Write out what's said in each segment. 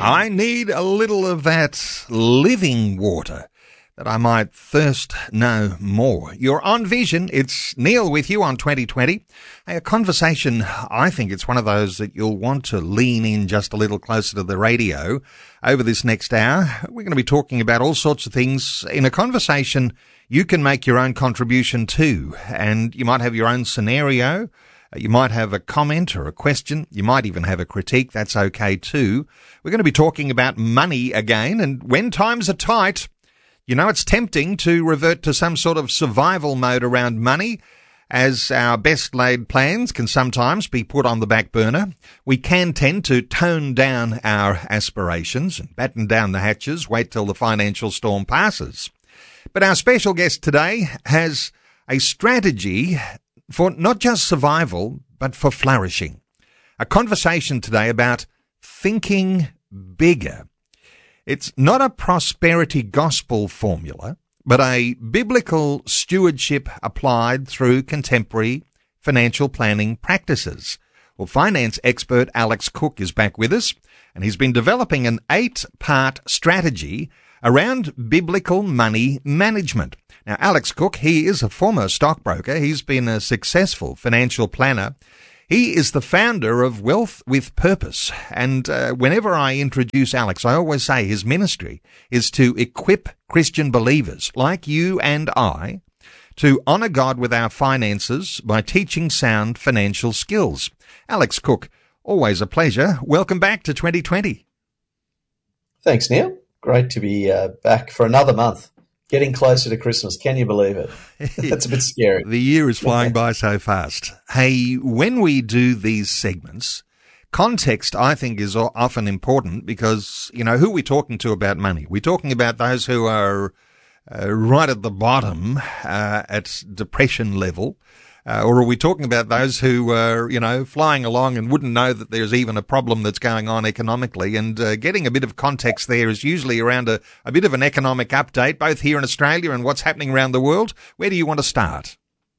I need a little of that living water that I might thirst no more. You're on Vision. It's Neil with you on 2020. A conversation, I think it's one of those that you'll want to lean in just a little closer to the radio over this next hour. We're going to be talking about all sorts of things in a conversation you can make your own contribution to, and you might have your own scenario. You might have a comment or a question. You might even have a critique. That's okay too. We're going to be talking about money again, and when times are tight, you know, it's tempting to revert to some sort of survival mode around money, as our best laid plans can sometimes be put on the back burner. We can tend to tone down our aspirations and batten down the hatches, wait till the financial storm passes. But our special guest today has a strategy for not just survival, but for flourishing. A conversation today about thinking bigger. It's not a prosperity gospel formula, but a biblical stewardship applied through contemporary financial planning practices. Well, finance expert Alex Cook is back with us, and he's been developing an 8-part strategy around biblical money management. Now, Alex Cook, he is a former stockbroker. He's been a successful financial planner. He is the founder of Wealth with Purpose. And whenever I introduce Alex, I always say his ministry is to equip Christian believers like you and I to honor God with our finances by teaching sound financial skills. Alex Cook, always a pleasure. Welcome back to 2020. Thanks, Neil. Great to be back for another month. Getting closer to Christmas. Can you believe it? That's a bit scary. The year is flying by so fast. Hey, when we do these segments, context, I think, is often important because, you know, who are we talking to about money? We're talking about those who are right at the bottom at depression level. Or are we talking about those who are, you know, flying along and wouldn't know that there's even a problem that's going on economically? And getting a bit of context there is usually around a bit of an economic update, both here in Australia and what's happening around the world. Where do you want to start?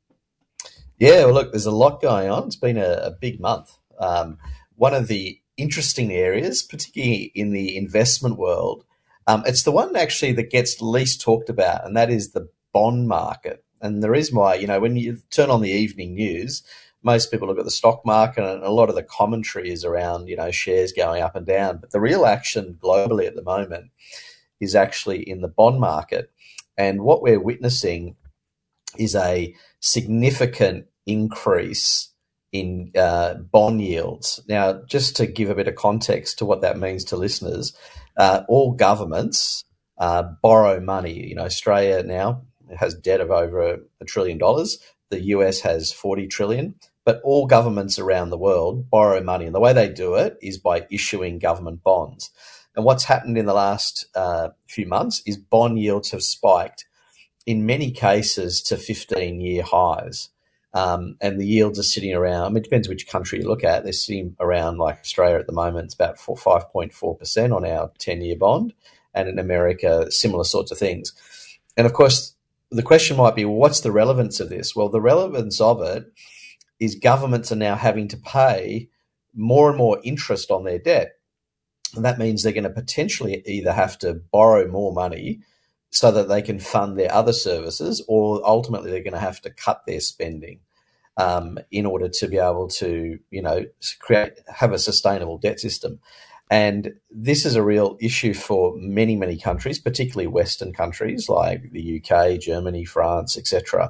Yeah, well, look, there's a lot going on. It's been a big month. One of the interesting areas, particularly in the investment world, it's the one actually that gets least talked about, and that is the bond market. And the reason why, you know, when you turn on the evening news, most people look at the stock market and a lot of the commentary is around, you know, shares going up and down. But the real action globally at the moment is actually in the bond market. And what we're witnessing is a significant increase in bond yields. Now, just to give a bit of context to what that means to listeners, all governments borrow money. You know, Australia now has debt of over $1 trillion. The US has 40 trillion, but all governments around the world borrow money. And the way they do it is by issuing government bonds. And what's happened in the last few months is bond yields have spiked, in many cases, to 15-year highs. And the yields are sitting around, I mean, it depends which country you look at. They're sitting around, like Australia at the moment, it's about 5.4% on our 10-year bond. And in America, similar sorts of things. And of course, the question might be, well, what's the relevance of this? Well, the relevance of it is governments are now having to pay more and more interest on their debt. And that means they're going to potentially either have to borrow more money so that they can fund their other services, or ultimately they're going to have to cut their spending in order to be able to, you know, have a sustainable debt system. And this is a real issue for many, many countries, particularly Western countries like the UK, Germany, France, etc.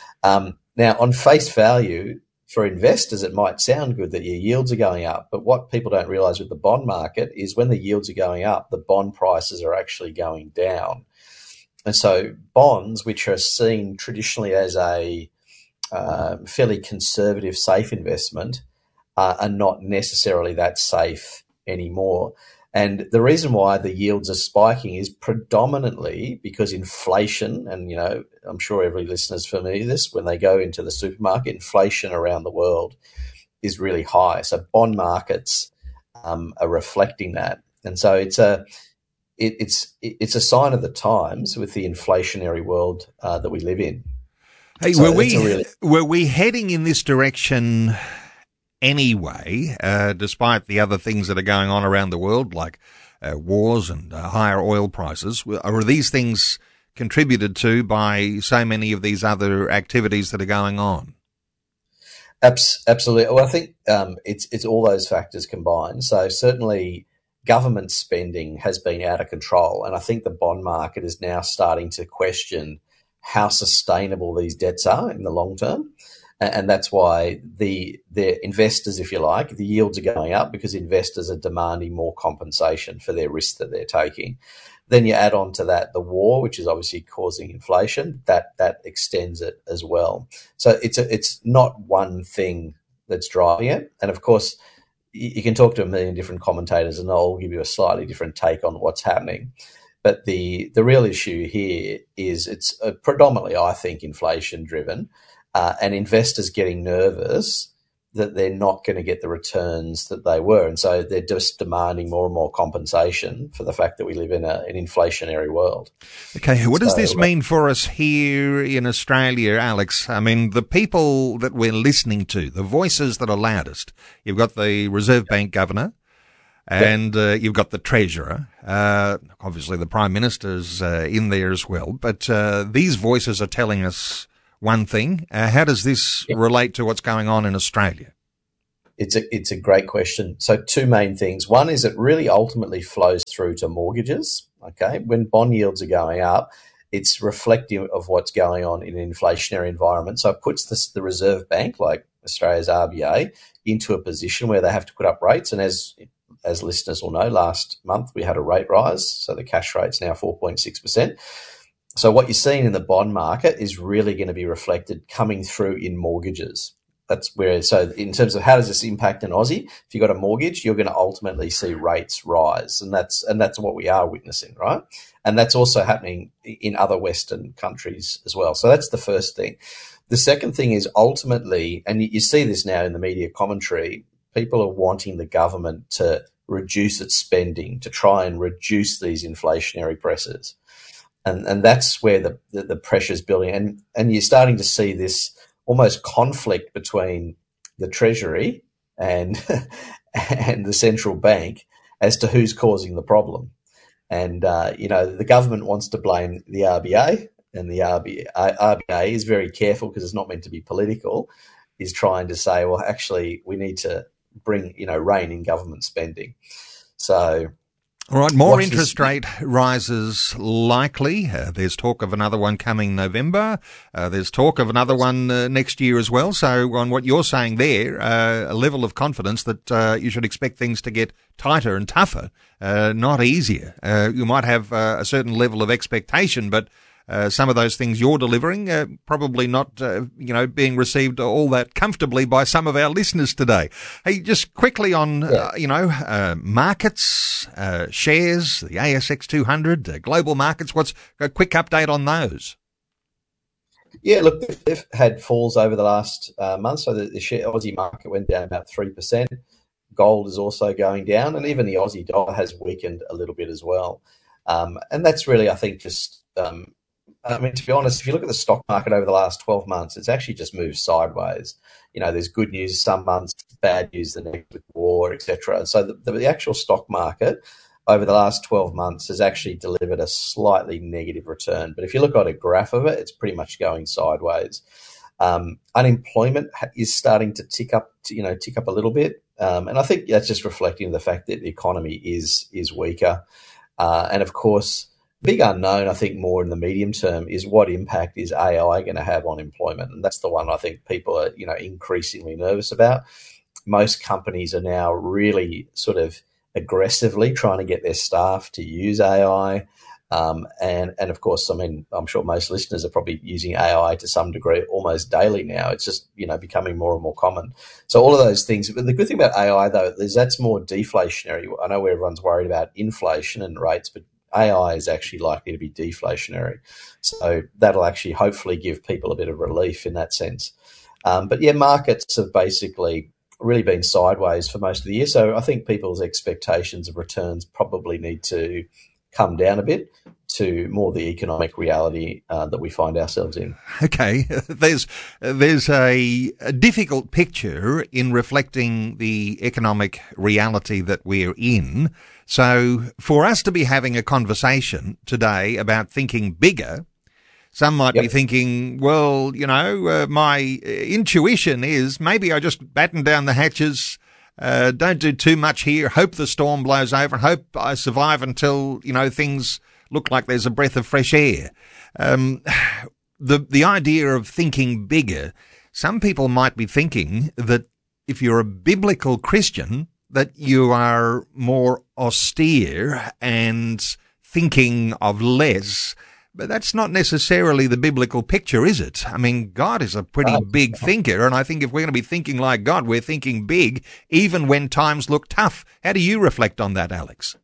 Now, on face value, for investors, it might sound good that your yields are going up. But what people don't realise with the bond market is when the yields are going up, the bond prices are actually going down. And so bonds, which are seen traditionally as a fairly conservative, safe investment, are not necessarily that safe anymore. And the reason why the yields are spiking is predominantly because inflation, and, you know, I'm sure every listener's familiar with this, when they go into the supermarket, inflation around the world is really high. So bond markets are reflecting that. And so it's a sign of the times with the inflationary world that we live in. Hey, so were we heading in this direction anyway, despite the other things that are going on around the world, like wars and higher oil prices? Or are these things contributed to by so many of these other activities that are going on? Absolutely. Well, I think it's all those factors combined. So certainly government spending has been out of control, and I think the bond market is now starting to question how sustainable these debts are in the long term. And that's why the investors, if you like, the yields are going up because investors are demanding more compensation for their risk that they're taking. Then you add on to that the war, which is obviously causing inflation, that extends it as well. So it's not one thing that's driving it. And of course, you can talk to a million different commentators and they'll all give you a slightly different take on what's happening. But the real issue here is it's predominantly, I think, inflation driven, and investors getting nervous that they're not going to get the returns that they were. And so they're just demanding more and more compensation for the fact that we live in an inflationary world. Okay, what does this mean for us here in Australia, Alex? I mean, the people that we're listening to, the voices that are loudest, you've got the Reserve Bank Governor, and you've got the Treasurer. Obviously, the Prime Minister's in there as well. But these voices are telling us one thing. How does this relate to what's going on in Australia? It's a great question. So two main things. One is it really ultimately flows through to mortgages. Okay, when bond yields are going up, it's reflective of what's going on in an inflationary environment. So it puts the Reserve Bank, like Australia's RBA, into a position where they have to put up rates. And as listeners will know, last month we had a rate rise. So the cash rate's now 4.6%. So what you're seeing in the bond market is really going to be reflected coming through in mortgages. That's where, so in terms of how does this impact an Aussie, if you've got a mortgage, you're going to ultimately see rates rise. And that's what we are witnessing, right? And that's also happening in other Western countries as well. So that's the first thing. The second thing is ultimately, and you see this now in the media commentary, people are wanting the government to reduce its spending, to try and reduce these inflationary pressures. And that's where the pressure's building. And you're starting to see this almost conflict between the Treasury and and the central bank as to who's causing the problem. And, the government wants to blame the RBA, and the RBA is very careful because it's not meant to be political, is trying to say, well, actually, we need to rein in government spending. So... All right, more interest rate rises likely. There's talk of another one coming November. There's talk of another one next year as well. So on what you're saying there, a level of confidence that you should expect things to get tighter and tougher, not easier. You might have a certain level of expectation, but some of those things you're delivering probably not, being received all that comfortably by some of our listeners today. Hey, just quickly on, markets, shares, the ASX 200, global markets. What's a quick update on those? Yeah, look, they've had falls over the last month. So the Aussie market went down about 3%. Gold is also going down, and even the Aussie dollar has weakened a little bit as well. And that's really, I think, just... to be honest, if you look at the stock market over the last 12 months, it's actually just moved sideways. There's good news some months, bad news the next with war, etc. So the actual stock market over the last 12 months has actually delivered a slightly negative return. But if you look at a graph of it, it's pretty much going sideways. Unemployment is starting to tick up a little bit. And I think that's just reflecting the fact that the economy is weaker. And of course, big unknown, I think, more in the medium term is what impact is AI going to have on employment. And that's the one I think people are, increasingly nervous about. Most companies are now really sort of aggressively trying to get their staff to use AI. And of course, I'm sure most listeners are probably using AI to some degree almost daily now. It's just, becoming more and more common. So all of those things. But the good thing about AI, though, is that's more deflationary. I know everyone's worried about inflation and rates, but AI is actually likely to be deflationary. So that'll actually hopefully give people a bit of relief in that sense. But yeah, markets have basically really been sideways for most of the year. So I think people's expectations of returns probably need to come down a bit to more the economic reality that we find ourselves in. Okay, there's a difficult picture in reflecting the economic reality that we're in. So for us to be having a conversation today about thinking bigger, some might be thinking, well, my intuition is maybe I just batten down the hatches, don't do too much here, hope the storm blows over, and hope I survive until, things look like there's a breath of fresh air. The idea of thinking bigger, some people might be thinking that if you're a biblical Christian, that you are more austere and thinking of less. But that's not necessarily the biblical picture, is it? I mean, God is a pretty big thinker, and I think if we're going to be thinking like God, we're thinking big, even when times look tough. How do you reflect on that, Alex?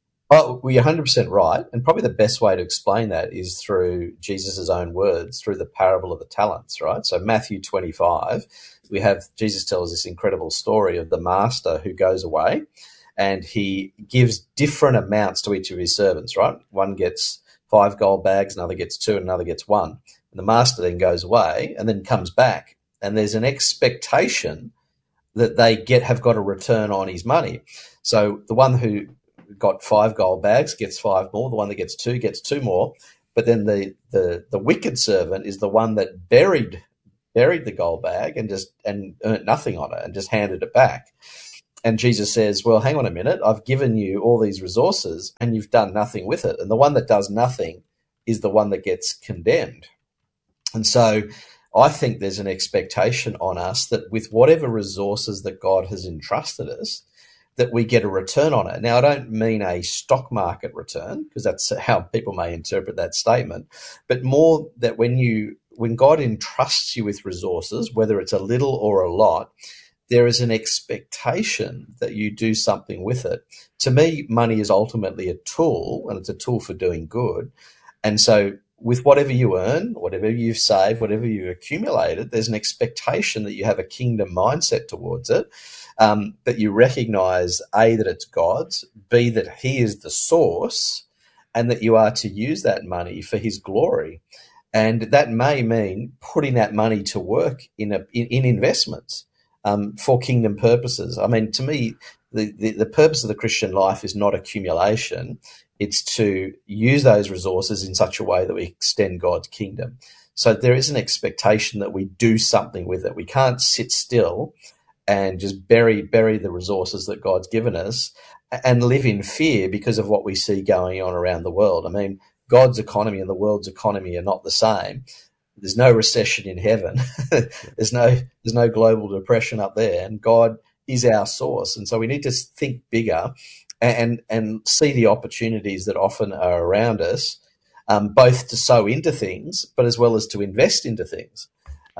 Oh, well, you're 100% right. And probably the best way to explain that is through Jesus' own words, through the parable of the talents, right? So Matthew 25, we have Jesus tells this incredible story of the master who goes away and he gives different amounts to each of his servants, right? One gets 5 gold bags, another gets 2, and another gets 1. And the master then goes away and then comes back. And there's an expectation that they have got a return on his money. So the one who got 5 gold bags gets 5 more. The one that gets 2 gets 2 more. But then the wicked servant is the one that buried the gold bag and earned nothing on it and just handed it back. And Jesus says, well, hang on a minute. I've given you all these resources and you've done nothing with it. And the one that does nothing is the one that gets condemned. And so I think there's an expectation on us that with whatever resources that God has entrusted us, that we get a return on it. Now, I don't mean a stock market return, because that's how people may interpret that statement, but more that when God entrusts you with resources, whether it's a little or a lot, there is an expectation that you do something with it. To me, money is ultimately a tool, and it's a tool for doing good. And so with whatever you earn, whatever you've saved, whatever you've accumulated, there's an expectation that you have a kingdom mindset towards it, that you recognize, A, that it's God's, B, that he is the source, and that you are to use that money for his glory. And that may mean putting that money to work in investments for kingdom purposes. I mean, to me, the purpose of the Christian life is not accumulation. It's to use those resources in such a way that we extend God's kingdom. So there is an expectation that we do something with it. We can't sit still and just bury the resources that God's given us and live in fear because of what we see going on around the world. I mean, God's economy and the world's economy are not the same. There's no recession in heaven. There's no global depression up there, and God is our source. And so we need to think bigger and see the opportunities that often are around us, both to sow into things, but as well as to invest into things,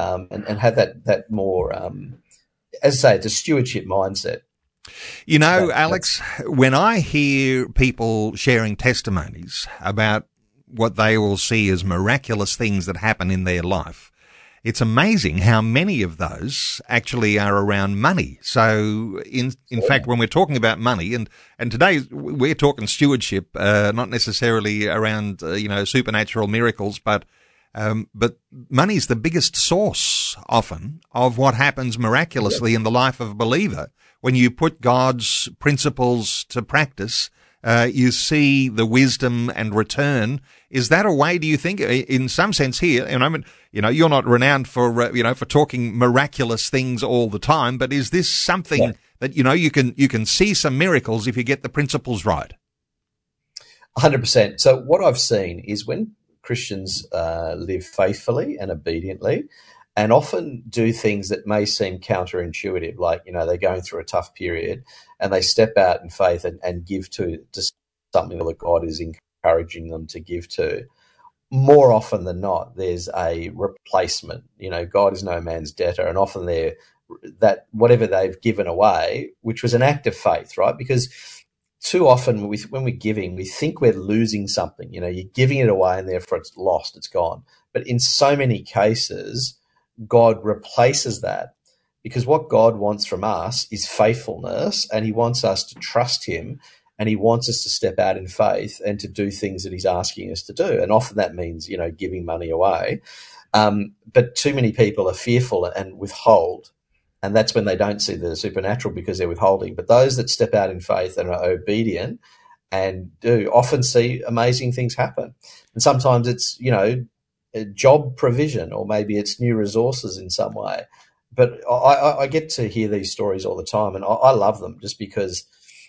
and have that more, as I say, it's a stewardship mindset. You know, Alex, when I hear people sharing testimonies about what they will see as miraculous things that happen in their life, it's amazing how many of those actually are around money. So, in fact, when we're talking about money, and today we're talking stewardship, not necessarily around supernatural miracles, but money's the biggest source often of what happens miraculously in the life of a believer. When you put God's principles to practice, you see the wisdom and return. Is that a way, do you think, in some sense here, and I mean, you're not renowned for, for talking miraculous things all the time, but is this something that, you can see some miracles if you get the principles right? 100%. So what I've seen is when Christians live faithfully and obediently, and often do things that may seem counterintuitive, like, they're going through a tough period and they step out in faith and give to something that God is encouraging them to give to. More often than not, there's a replacement. God is no man's debtor, and often that whatever they've given away, which was an act of faith, right? Because too often when we're giving, we think we're losing something. You're giving it away and therefore it's lost, it's gone. But in so many cases, God replaces that, because what God wants from us is faithfulness, and he wants us to trust him and he wants us to step out in faith and to do things that he's asking us to do. And often that means, giving money away. But too many people are fearful and withhold. And that's when they don't see the supernatural, because they're withholding. But those that step out in faith and are obedient and do often see amazing things happen. And sometimes it's, a job provision, or maybe it's new resources in some way. But I get to hear these stories all the time, and I love them just because,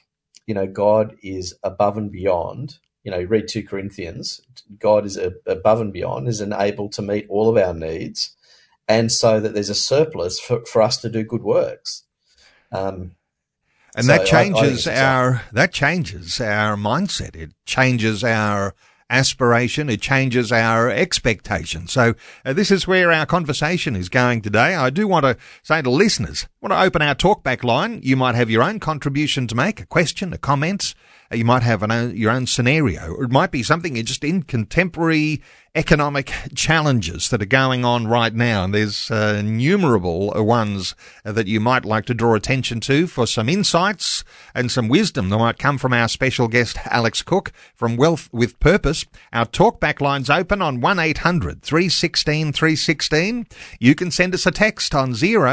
God is above and beyond. Read 2 Corinthians, God is above and beyond, is able to meet all of our needs, and so that there's a surplus for us to do good works. And so that changes our mindset. It changes our aspiration. It changes our expectation. So this is where our conversation is going today. I do want to say to listeners, I want to open our talkback line. You might have your own contribution to make, a question, a comment. You might have your own scenario, or it might be something just in contemporary economic challenges that are going on right now. And there's innumerable ones that you might like to draw attention to for some insights and some wisdom that might come from our special guest, Alex Cook from Wealth with Purpose. Our talkback line's open on 1-800-316 316. You can send us a text on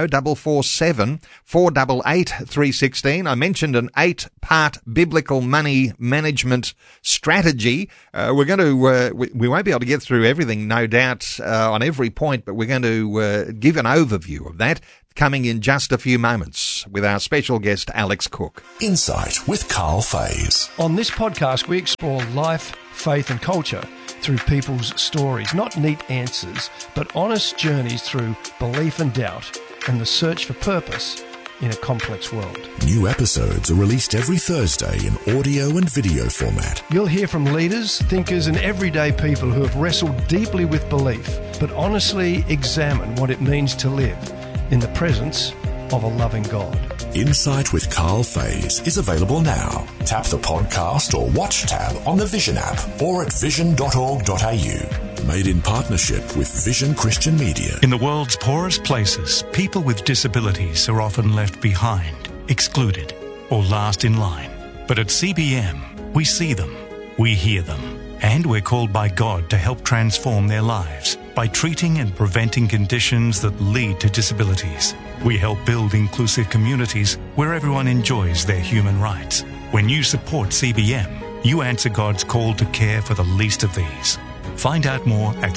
0447 488 316. I mentioned an 8-part biblical money management strategy. We're going to we won't be able to get through everything, no doubt, on every point, but we're going to give an overview of that coming in just a few moments with our special guest, Alex Cook. Insight with Carl Fays. On this podcast, we explore life, faith and culture through people's stories, not neat answers, but honest journeys through belief and doubt and the search for purpose in a complex world. New episodes are released every Thursday in audio and video format. You'll hear from leaders, thinkers and everyday people who have wrestled deeply with belief, but honestly examine what it means to live in the presence of a loving God. Insight with Carl Fays is available now. Tap the podcast or watch tab on the Vision app or at vision.org.au. Made in partnership with Vision Christian Media. In the world's poorest places, people with disabilities are often left behind, excluded, or last in line. But at CBM, we see them, we hear them, and we're called by God to help transform their lives by treating and preventing conditions that lead to disabilities. We help build inclusive communities where everyone enjoys their human rights. When you support CBM, you answer God's call to care for the least of these. Find out more at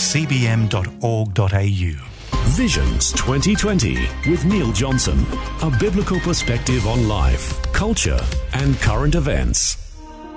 cbm.org.au. Visions 2020 with Neil Johnson. A biblical perspective on life, culture, and current events.